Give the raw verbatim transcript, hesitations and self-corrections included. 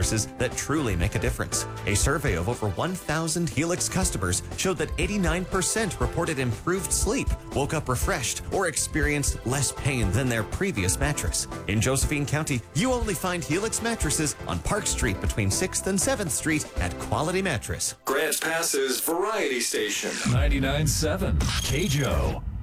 mattresses that truly make a difference. A survey of over one thousand Helix customers showed that eighty-nine percent reported improved sleep, woke up refreshed, or experienced less pain than their previous mattress. In Josephine County, you only find Helix mattresses on Park Street between sixth and seventh Street at Quality Mattress. Grants Pass's Variety Station. ninety-nine point seven K J O.